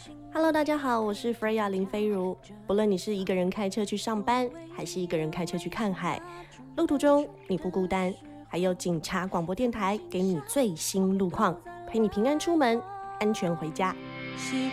Hello， 大家好，我是 Freya 林飞如。不论你是一个人开车去上班，还是一个人开车去看海，路途中你不孤单，还有警察广播电台给你最新路况，陪你平安出门，安全回家。